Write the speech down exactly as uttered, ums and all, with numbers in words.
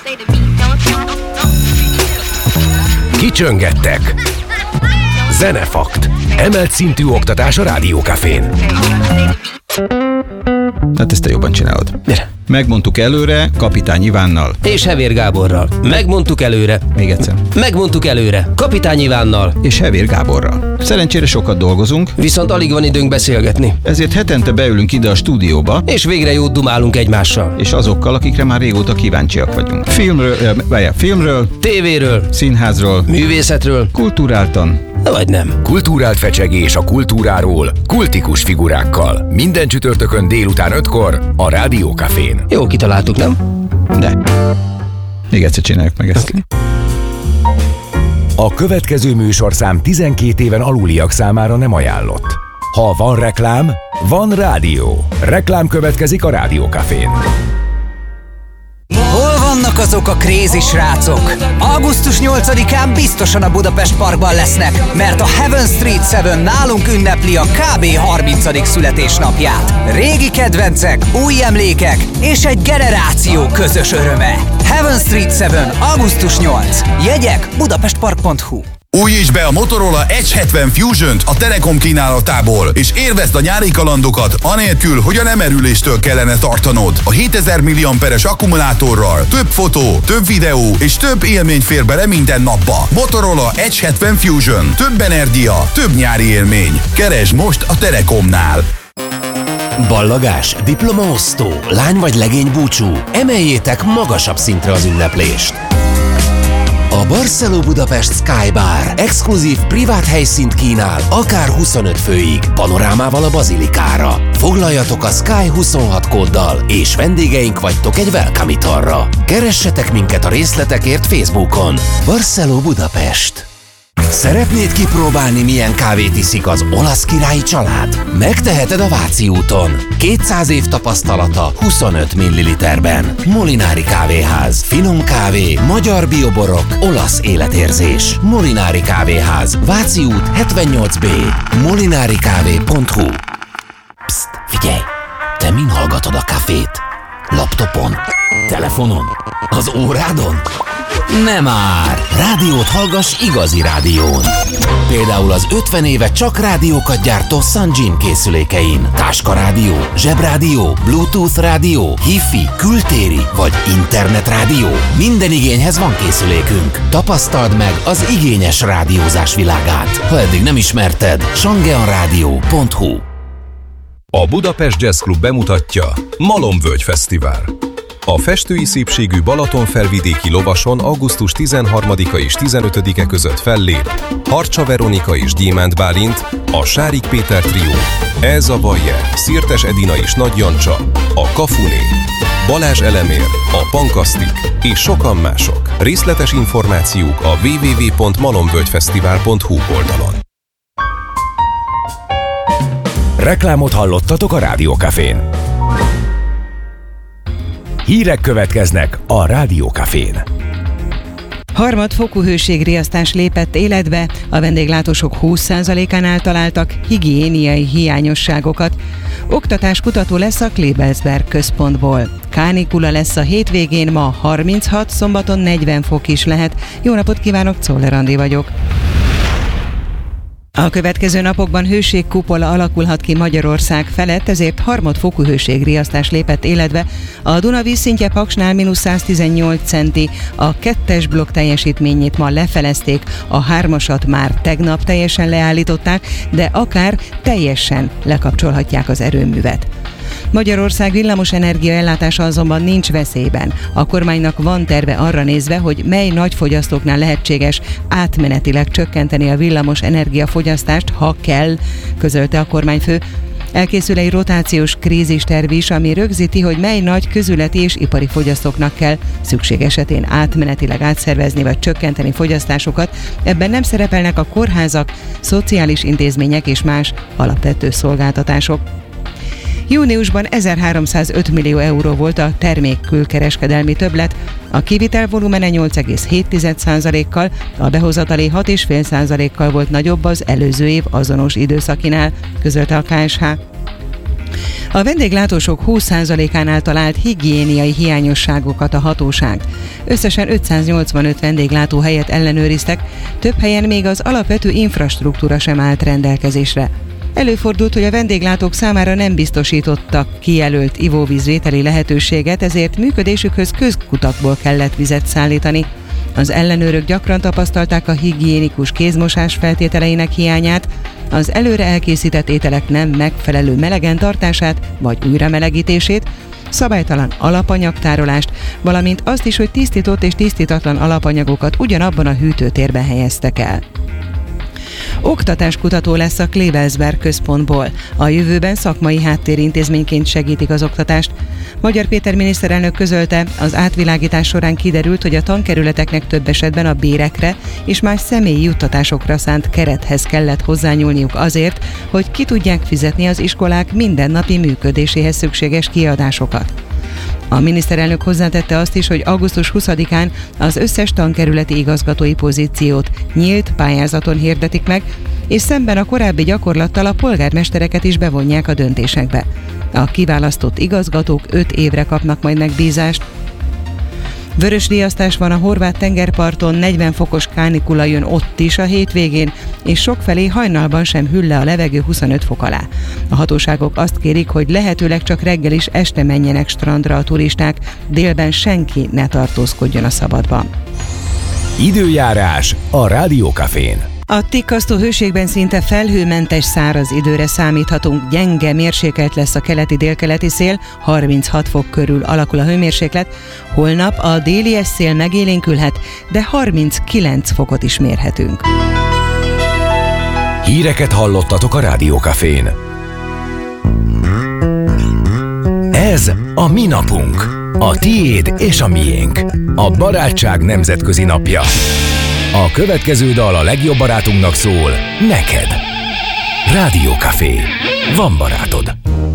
Kicsöngettek. Zenefakt. Emelt szintű oktatás a Rádiókafén. Hát ezt te jobban csinálod. Mire? Megmondtuk előre Kapitány Ivánnal. És Hevér Gáborral. Megmondtuk előre. Még egyszer. Megmondtuk előre. Kapitány Ivánnal. És Hevér Gáborral. Szerencsére sokat dolgozunk. Viszont alig van időnk beszélgetni. Ezért hetente beülünk ide a stúdióba. És végre jót dumálunk egymással. És azokkal, akikre már régóta kíváncsiak vagyunk. Filmről, eh, filmről, tévéről, színházról, művészetről, kulturáltan, vagy nem. Kultúrált fecsegés a kultúráról, kultikus figurákkal. Minden csütörtökön délután ötkor a Rádiókafén. Jó kitaláltuk, nem? De. Még egyszer csináljuk meg ezt. Okay. A következő műsorszám tizenkét éven aluliak számára nem ajánlott. Ha van reklám, van rádió. Reklám következik a Rádiókafén. Hol vannak azok a crazy srácok? augusztus nyolcadikán biztosan a Budapest Parkban lesznek, mert a Heaven Street Seven nálunk ünnepli a ká bé harmincadik születésnapját. Régi kedvencek, új emlékek és egy generáció közös öröme. Heaven Street Seven, augusztus nyolcadika. Jegyek budapestpark pont hu. Újítsd be a Motorola Edge hetven Fusion-t a Telekom kínálatából, és élvezd a nyári kalandokat, anélkül, hogy a lemerüléstől kellene tartanod. A hétezer milliamperes akkumulátorral több fotó, több videó és több élmény fér bele minden napba. Motorola Edge hetven Fusion. Több energia, több nyári élmény. Keresd most a Telekomnál. Ballagás, diplomaosztó, lány vagy legény búcsú. Emeljétek magasabb szintre az ünneplést. A Barceló Budapest Sky Bar exkluzív privát helyszínt kínál, akár huszonöt főig, panorámával a bazilikára. Foglaljatok a Sky huszonhat kóddal, és vendégeink vagytok egy welcome italra. Keressetek minket a részletekért Facebookon. Barceló Budapest. Szeretnéd kipróbálni, milyen kávét iszik az olasz királyi család? Megteheted a Váci úton. kétszáz év tapasztalata huszonöt milliliterben. Molinári Kávéház. Finom kávé, magyar bioborok, olasz életérzés. Molinári Kávéház. Váci út hetvennyolc bé. molinarikávé pont hu. Psst, figyelj! Te min hallgatod a kafét? Laptopon? Telefonon? Az órádon? Nem már! Rádiót hallgass igazi rádión. Például az ötven éve csak rádiókat gyártó Sunjin készülékein. Táskarádió, zsebrádió, Bluetooth rádió, Hi-Fi, kültéri vagy internetrádió. Minden igényhez van készülékünk. Tapasztald meg az igényes rádiózás világát. Ha eddig nem ismerted, sangeanradio pont hu. A Budapest Jazz Club bemutatja Malomvölgy Fesztivál. A festői szépségű Balatonfelvidéki lovason augusztus tizenharmadika és tizenötödike között fellép Harcsa Veronika és Gyémánt Bálint, a Sárik Péter trió, Elza Bayer, Szirtes Edina és Nagy Jancsa, a Kafuné, Balázs Elemér, a Pankasztik és sokan mások. Részletes információk a double-u double-u double-u pont malomvölgyfesztivál pont hu oldalon. Reklámot hallottatok a Rádiókafén. Hírek következnek a Rádiókafén. Harmadfokú hőségriasztás lépett életbe, a vendéglátósok húsz százalékánál találtak higiéniai hiányosságokat. Oktatáskutató lesz a Klebelsberg központból. Kánikula lesz a hétvégén, ma harminchat, szombaton negyven fok is lehet. Jó napot kívánok, Czoller Andi vagyok. A következő napokban hőségkupola alakulhat ki Magyarország felett, ezért harmadfokú hőségriasztás lépett életbe. A Duna vízszintje Paksnál mínusz száztizennyolc centi, a kettes blokk teljesítményét ma lefelezték, a hármasat már tegnap teljesen leállították, de akár teljesen lekapcsolhatják az erőművet. Magyarország villamosenergia ellátása azonban nincs veszélyben. A kormánynak van terve arra nézve, hogy mely nagyfogyasztóknál lehetséges átmenetileg csökkenteni a villamos energiafogyasztást, ha kell, közölte a kormányfő. Elkészül egy rotációs krízisterv is, ami rögzíti, hogy mely nagy közületi és ipari fogyasztóknak kell szükség esetén átmenetileg átszervezni vagy csökkenteni fogyasztásukat. Ebben nem szerepelnek a kórházak, szociális intézmények és más alapvető szolgáltatások. Júniusban ezerháromszázöt millió euró volt a termék külkereskedelmi többlet, a kivitel volumene nyolc egész hét százalékkal, a behozatali hat egész öt százalékkal volt nagyobb az előző év azonos időszakinál, közölte a ká es há. A vendéglátósok húsz százalékánál talált higiéniai hiányosságokat a hatóság. Összesen ötszáznyolcvanöt vendéglátóhelyet ellenőriztek, több helyen még az alapvető infrastruktúra sem állt rendelkezésre. Előfordult, hogy a vendéglátók számára nem biztosítottak kijelölt ivóvízvételi lehetőséget, ezért működésükhöz közkutakból kellett vizet szállítani. Az ellenőrök gyakran tapasztalták a higiénikus kézmosás feltételeinek hiányát, az előre elkészített ételek nem megfelelő melegen tartását vagy újramelegítését, szabálytalan alapanyagtárolást, valamint azt is, hogy tisztított és tisztítatlan alapanyagokat ugyanabban a hűtőtérben helyeztek el. Oktatáskutató lesz a Klebelsberg központból. A jövőben szakmai háttérintézményként segítik az oktatást. Magyar Péter miniszterelnök közölte, az átvilágítás során kiderült, hogy a tankerületeknek több esetben a bérekre és más személyi juttatásokra szánt kerethez kellett hozzányúlniuk azért, hogy ki tudják fizetni az iskolák mindennapi működéséhez szükséges kiadásokat. A miniszterelnök hozzátette azt is, hogy augusztus huszadikán az összes tankerületi igazgatói pozíciót nyílt pályázaton hirdetik meg, és szemben a korábbi gyakorlattal a polgármestereket is bevonják a döntésekbe. A kiválasztott igazgatók öt évre kapnak majd megbízást. Vörös riasztás van a horvát tengerparton, negyven fokos kánikula jön ott is a hétvégén, és sokfelé hajnalban sem hűl le a levegő huszonöt fok alá. A hatóságok azt kérik, hogy lehetőleg csak reggel is este menjenek strandra a turisták, délben senki ne tartózkodjon a szabadban. Időjárás a Rádiókafén. A tikkasztó hőségben szinte felhőmentes száraz időre számíthatunk, gyenge mérsékelt lesz a keleti-délkeleti szél, harminchat fok körül alakul a hőmérséklet, holnap a déli szél megélénkülhet, de harminckilenc fokot is mérhetünk. Híreket hallottatok a Rádiókafén. Ez a mi napunk, a tiéd és a miénk, a barátság nemzetközi napja. A következő dal a legjobb barátunknak szól, neked. Rádiókafé. Van barátod.